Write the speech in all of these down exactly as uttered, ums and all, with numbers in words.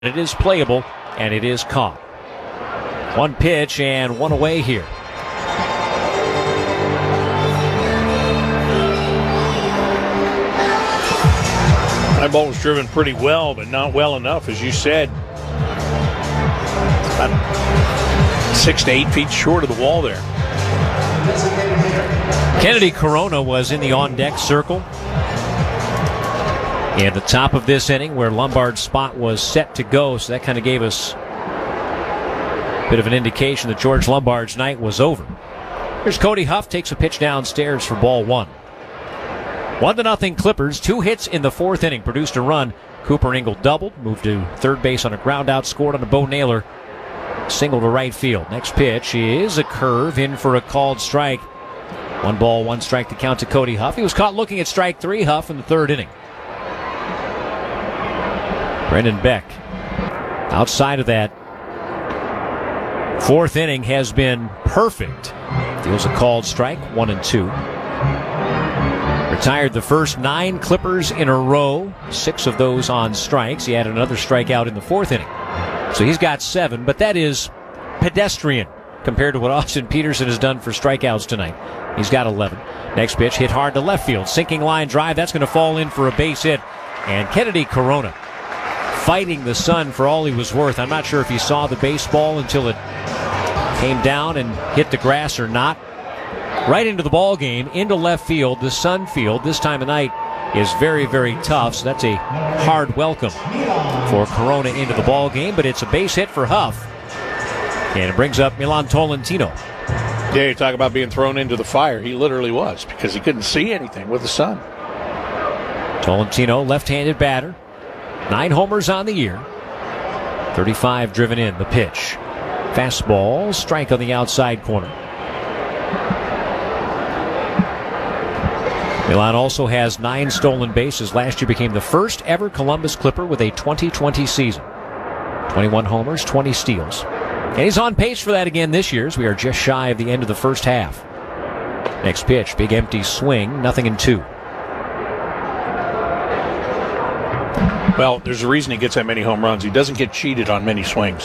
It is playable, and it is caught. One pitch and one away here. That ball was driven pretty well, but not well enough, as you said. About six to eight feet short of the wall there. Kennedy Corona was in the on-deck circle in the top of this inning where Lombard's spot was set to go, so that kind of gave us a bit of an indication that George Lombard's night was over. Here's Cody Huff, takes a pitch downstairs for ball one. One to nothing Clippers. Two hits in the fourth inning produced a run. Cooper Ingle doubled, moved to third base on a ground out, scored on a Bo Naylor single to right field. Next pitch is a curve in for a called strike. One ball, one strike to count to Cody Huff. He was caught looking at strike three, Huff, in the third inning. Brendan Beck, outside of that fourth inning, has been perfect. Deals a called strike, one and two. Retired the first nine Clippers in a row, six of those on strikes. He had another strikeout in the fourth inning. So he's got seven, but that is pedestrian compared to what Austin Peterson has done for strikeouts tonight. He's got eleven. Next pitch hit hard to left field. Sinking line drive. That's going to fall in for a base hit. And Kennedy Corona fighting the sun for all he was worth. I'm not sure if he saw the baseball until it came down and hit the grass or not. Right into the ball game, into left field. The sun field this time of night is very, very tough. So that's a hard welcome for Corona into the ball game. But it's a base hit for Huff. And it brings up Milan Tolentino. Yeah, you talk about being thrown into the fire. He literally was, because he couldn't see anything with the sun. Tolentino, left-handed batter. Nine homers on the year. thirty-five driven in. The pitch. Fastball, strike on the outside corner. Milan also has nine stolen bases. Last year became the first ever Columbus Clipper with a twenty twenty season. twenty-one homers, twenty steals. And he's on pace for that again this year, as we are just shy of the end of the first half. Next pitch, big empty swing, nothing in two. Well, there's a reason he gets that many home runs. He doesn't get cheated on many swings.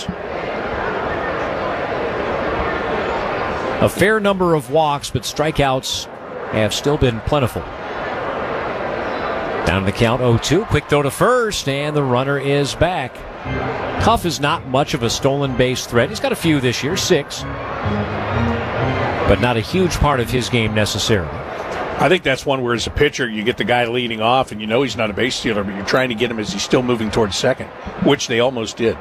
A fair number of walks, but strikeouts have still been plentiful. Down to the count, oh two. Quick throw to first, and the runner is back. Huff is not much of a stolen base threat. He's got a few this year, six. But not a huge part of his game necessarily. I think that's one where, as a pitcher, you get the guy leading off, and you know he's not a base stealer, but you're trying to get him as he's still moving towards second, which they almost did.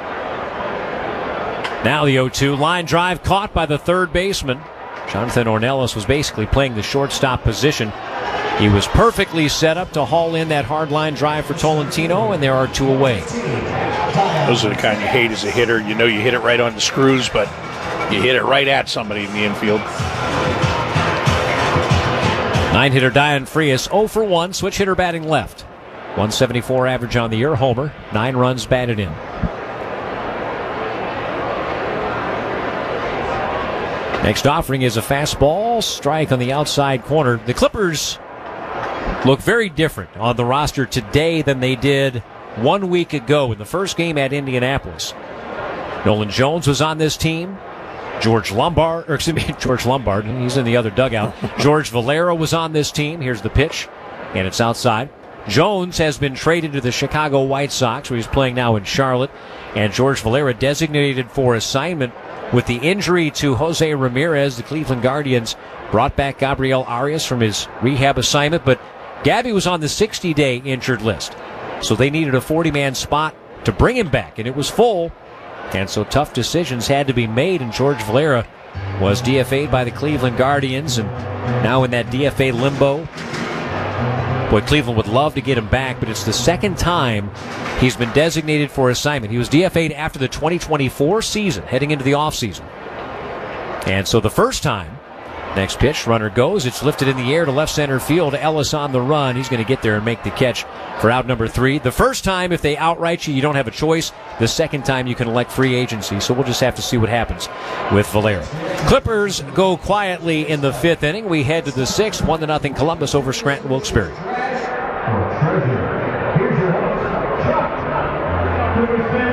Now the oh two. Line drive caught by the third baseman. Jonathan Ornelas was basically playing the shortstop position. He was perfectly set up to haul in that hard line drive for Tolentino, and there are two away. Those are the kind you hate as a hitter. You know you hit it right on the screws, but you hit it right at somebody in the infield. Nine-hitter Dion Frias, oh for one, switch hitter batting left. one seventy-four average on the year, homer, nine runs batted in. Next offering is a fastball, strike on the outside corner. The Clippers look very different on the roster today than they did one week ago in the first game at Indianapolis. Nolan Jones was on this team. George Lombard, or excuse me, George Lombard, he's in the other dugout. George Valera was on this team. Here's the pitch, and it's outside. Jones has been traded to the Chicago White Sox, where he's playing now in Charlotte. And George Valera designated for assignment with the injury to Jose Ramirez. The Cleveland Guardians brought back Gabriel Arias from his rehab assignment, but Gabby was on the sixty-day injured list. So they needed a forty-man spot to bring him back, and it was full. And so tough decisions had to be made, and George Valera was D F A'd by the Cleveland Guardians, and now in that D F A limbo. Boy, Cleveland would love to get him back, but it's the second time he's been designated for assignment. He was D F A'd after the twenty twenty-four season, heading into the offseason. And so the first time, next pitch, runner goes. It's lifted in the air to left center field. Ellis on the run. He's going to get there and make the catch for out number three. The first time, if they outright you, you don't have a choice. The second time, you can elect free agency. So we'll just have to see what happens with Valera. Clippers go quietly in the fifth inning. We head to the sixth. One to nothing Columbus over Scranton Wilkes-Barre.